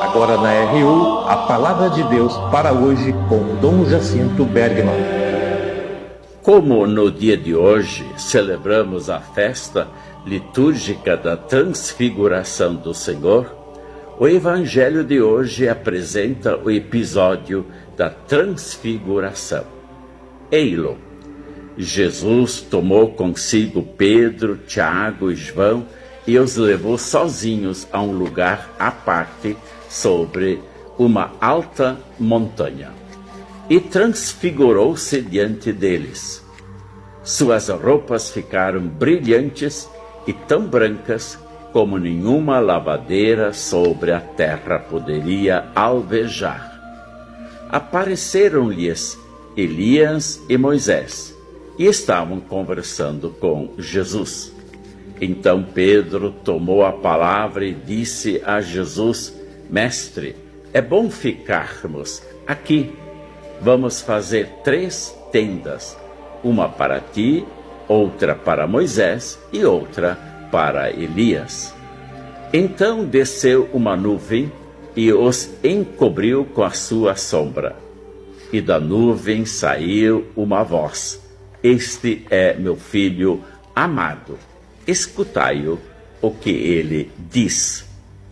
Agora na RU, a Palavra de Deus para hoje com Dom Jacinto Bergman. Como no dia de hoje celebramos a festa litúrgica da Transfiguração do Senhor, o Evangelho de hoje apresenta o episódio da Transfiguração. Ei-lo! Jesus tomou consigo Pedro, Tiago e João e os levou sozinhos a um lugar à parte sobre uma alta montanha. E transfigurou-se diante deles. Suas roupas ficaram brilhantes e tão brancas como nenhuma lavadeira sobre a terra poderia alvejar. Apareceram-lhes Elias e Moisés e estavam conversando com Jesus. Então Pedro tomou a palavra e disse a Jesus: Mestre, é bom ficarmos aqui. Vamos fazer 3 tendas, uma para ti, outra para Moisés e outra para Elias. Então desceu uma nuvem e os encobriu com a sua sombra. E da nuvem saiu uma voz: Este é meu filho amado, escutai-o o que ele diz.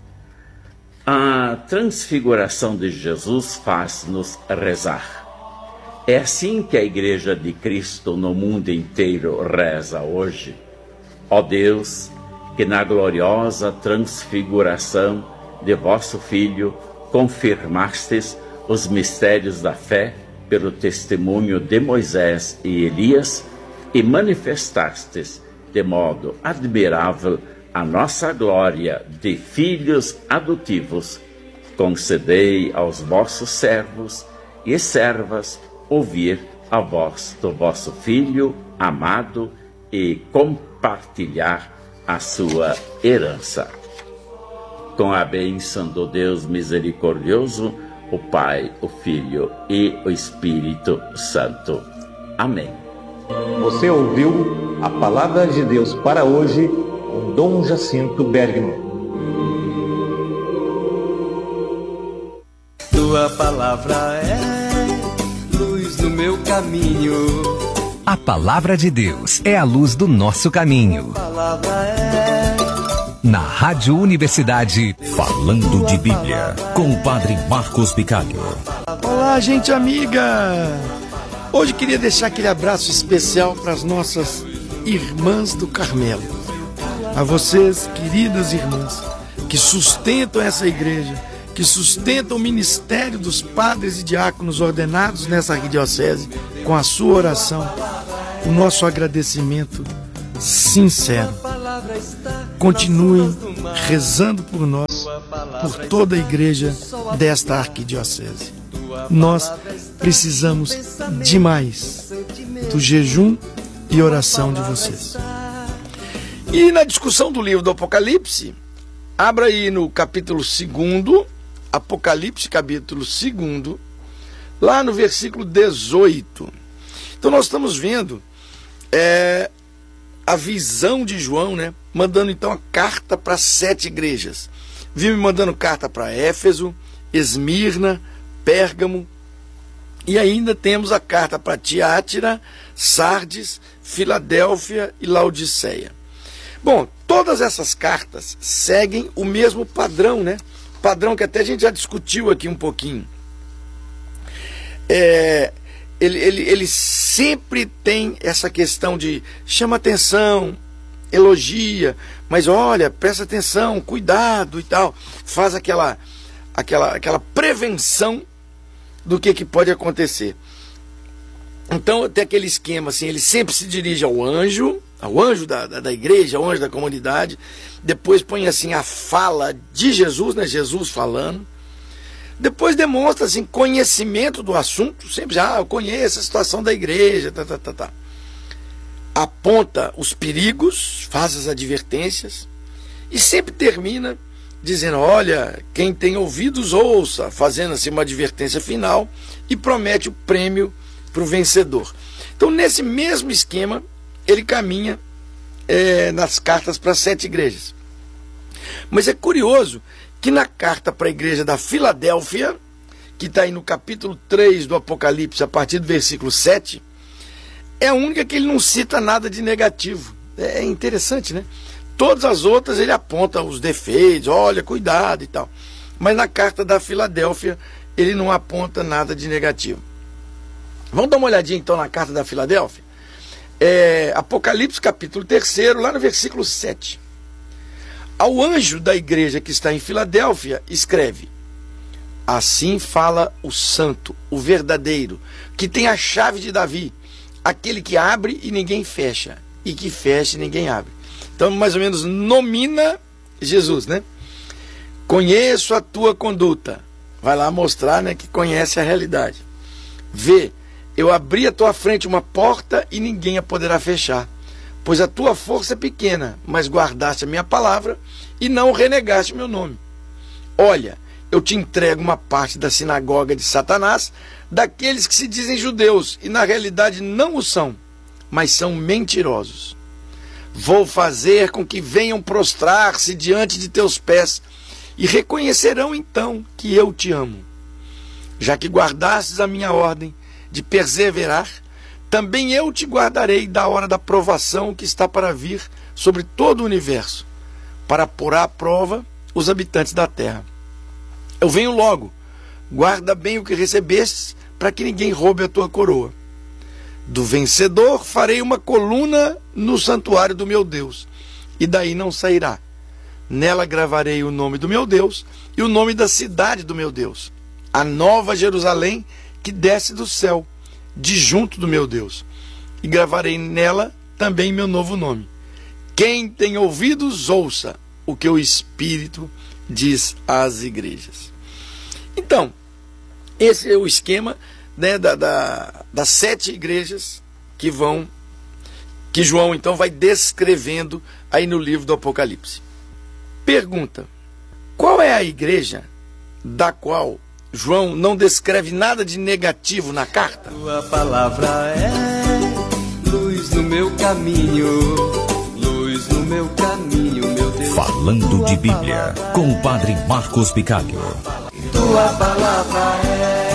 A transfiguração de Jesus faz-nos rezar. É assim que a Igreja de Cristo no mundo inteiro reza hoje. Ó Deus, que na gloriosa transfiguração de vosso Filho confirmastes os mistérios da fé pelo testemunho de Moisés e Elias e manifestastes de modo admirável a nossa glória de filhos adotivos, concedei aos vossos servos e servas ouvir a voz do vosso Filho amado e compartilhar a sua herança. Com a bênção do Deus misericordioso, o Pai, o Filho e o Espírito Santo. Amém. Você ouviu a Palavra de Deus para hoje com Dom Jacinto Bergman. Tua palavra é luz no meu caminho. A Palavra de Deus é a luz do nosso caminho. A palavra é... Na Rádio Universidade, Falando de Bíblia, com o Padre Marcos Picalho. Olá, gente amiga! Hoje queria deixar aquele abraço especial para as nossas irmãs do Carmelo. A vocês, queridas irmãs, que sustentam essa igreja, que sustentam o ministério dos padres e diáconos ordenados nessa arquidiocese, com a sua oração, o nosso agradecimento sincero. Continuem rezando por nós, por toda a igreja desta arquidiocese. Nós precisamos demais do jejum e oração de vocês. E na discussão do livro do Apocalipse, abra aí no capítulo 2, Apocalipse capítulo 2, lá no versículo 18. Então nós estamos vendo a visão de João, né? Mandando então a carta para 7 igrejas. Viu me mandando carta para Éfeso, Esmirna, Pérgamo, e ainda temos a carta para Tiátira, Sardes, Filadélfia e Laodiceia. Bom, todas essas cartas seguem o mesmo padrão, né? Padrão que até a gente já discutiu aqui um pouquinho. Ele sempre tem essa questão de chama atenção, elogia, mas olha, presta atenção, cuidado e tal. Faz aquela prevenção do que pode acontecer. Então tem aquele esquema assim, ele sempre se dirige ao anjo da igreja, ao anjo da comunidade, depois põe assim a fala de Jesus, né, Jesus falando, depois demonstra assim conhecimento do assunto, sempre eu conheço a situação da igreja, aponta os perigos, faz as advertências e sempre termina dizendo, olha, quem tem ouvidos ouça, fazendo assim uma advertência final e promete o prêmio para o vencedor. Então nesse mesmo esquema ele caminha nas cartas para 7 igrejas. Mas é curioso que na carta para a igreja da Filadélfia, que está aí no capítulo 3 do Apocalipse, a partir do versículo 7, é a única que ele não cita nada de negativo. É interessante, né? Todas as outras ele aponta os defeitos, olha, cuidado e tal. Mas na carta da Filadélfia ele não aponta nada de negativo. Vamos dar uma olhadinha então na carta da Filadélfia? Apocalipse capítulo 3, lá no versículo 7. Ao anjo da igreja que está em Filadélfia, escreve: assim fala o santo, o verdadeiro, que tem a chave de Davi, aquele que abre e ninguém fecha, e que fecha e ninguém abre. Então, mais ou menos, nomina Jesus, né? Conheço a tua conduta. Vai lá mostrar, né, que conhece a realidade. Vê, eu abri à tua frente uma porta e ninguém a poderá fechar. Pois a tua força é pequena, mas guardaste a minha palavra e não renegaste meu nome. Olha, eu te entrego uma parte da sinagoga de Satanás, daqueles que se dizem judeus e na realidade não o são, mas são mentirosos. Vou fazer com que venham prostrar-se diante de teus pés e reconhecerão então que eu te amo. Já que guardastes a minha ordem de perseverar, também eu te guardarei da hora da provação que está para vir sobre todo o universo, para pôr à prova os habitantes da terra. Eu venho logo, guarda bem o que recebestes, para que ninguém roube a tua coroa. Do vencedor farei uma coluna no santuário do meu Deus, e daí não sairá. Nela gravarei o nome do meu Deus e o nome da cidade do meu Deus, a nova Jerusalém que desce do céu, de junto do meu Deus, e gravarei nela também meu novo nome. Quem tem ouvidos, ouça o que o Espírito diz às igrejas. Então, esse é o esquema, né, das 7 igrejas que João então vai descrevendo aí no livro do Apocalipse. Pergunta: qual é a igreja da qual João não descreve nada de negativo na carta? Tua palavra é luz no meu caminho, luz no meu caminho, meu Deus. Falando de Bíblia, com o Padre Marcos Picalho. Tua palavra é.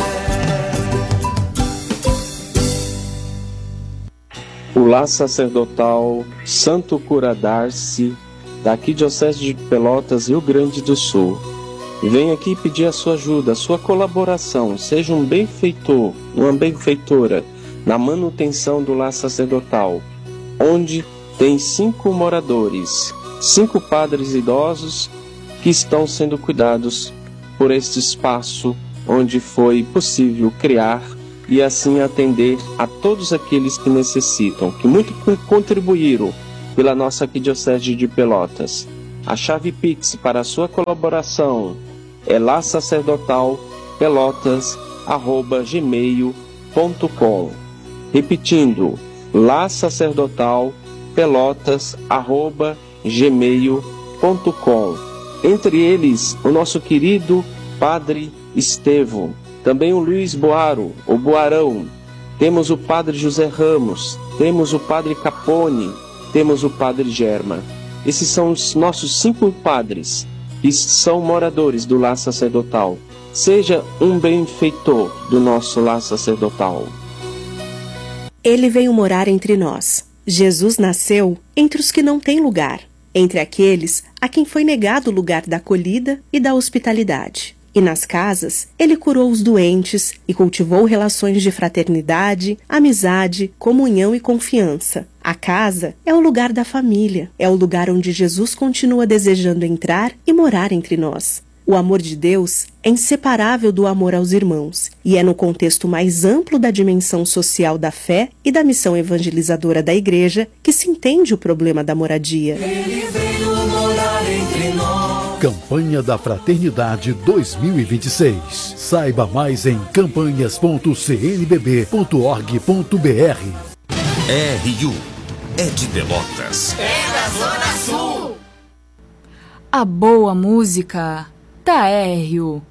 O lar sacerdotal Santo Cura Darcy, da Arquidiocese de Pelotas, Rio Grande do Sul, vem aqui pedir a sua ajuda, a sua colaboração. Seja um benfeitor, uma benfeitora na manutenção do lar sacerdotal, onde tem 5 moradores, 5 padres idosos que estão sendo cuidados por este espaço onde foi possível criar e assim atender a todos aqueles que necessitam, que muito contribuíram pela nossa Arquidiocese de Pelotas. A chave Pix para a sua colaboração é lasacerdotalpelotas@gmail.com. Repetindo, lasacerdotalpelotas@gmail.com. Entre eles, o nosso querido Padre Estevão, também o Luiz Boaro, o Boarão, temos o Padre José Ramos, temos o Padre Capone, temos o Padre Germa. Esses são os nossos 5 padres que são moradores do lar sacerdotal. Seja um benfeitor do nosso lar sacerdotal. Ele veio morar entre nós. Jesus nasceu entre os que não têm lugar, entre aqueles a quem foi negado o lugar da acolhida e da hospitalidade. E nas casas, ele curou os doentes e cultivou relações de fraternidade, amizade, comunhão e confiança. A casa é o lugar da família, é o lugar onde Jesus continua desejando entrar e morar entre nós. O amor de Deus é inseparável do amor aos irmãos, e é no contexto mais amplo da dimensão social da fé e da missão evangelizadora da Igreja que se entende o problema da moradia. Ele veio morar entre nós. Campanha da Fraternidade 2026. Saiba mais em campanhas.cnbb.org.br. RU é de Pelotas. É da Zona Sul. A boa música da RU.